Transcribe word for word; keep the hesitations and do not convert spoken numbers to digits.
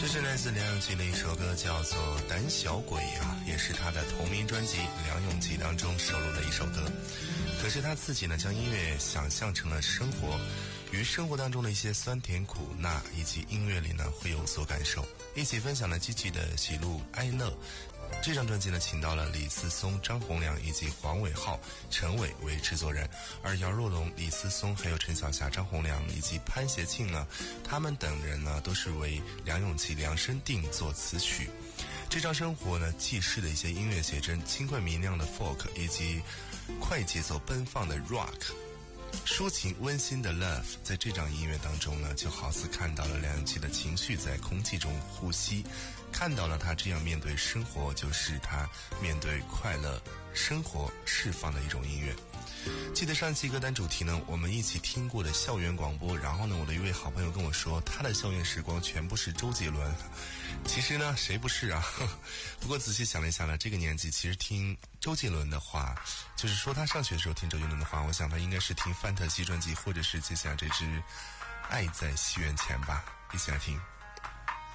这是来自梁咏琪的一首歌，叫做《胆小鬼》啊，也是他的同名专辑《梁咏琪》当中收录的一首歌。可是他自己呢，将音乐想象成了生活，与生活当中的一些酸甜苦辣，以及音乐里呢会有所感受，一起分享了积极的喜怒哀乐。这张专辑呢，请到了李思松、张洪良以及黄伟浩、陈伟为制作人，而姚若龙、李思松还有陈小霞、张洪良以及潘协庆呢，他们等人呢都是为梁咏琪量身定做词曲。这张生活呢，既是的一些音乐写真，轻快明亮的 folk 以及快节奏奔放的 rock。抒情温馨的 love， 在这张音乐当中呢，就好似看到了梁咏琪的情绪在空气中呼吸，看到了他这样面对生活，就是他面对快乐生活释放的一种音乐。记得上期歌单主题呢，我们一起听过的校园广播，然后呢，我的一位好朋友跟我说，他的校园时光全部是周杰伦。其实呢，谁不是啊？不过仔细想了一下呢，这个年纪其实听周杰伦的话，就是说他上学的时候听周杰伦的话，我想他应该是听范特西专辑，或者是接下来这支《爱在西元前》吧。一起来听。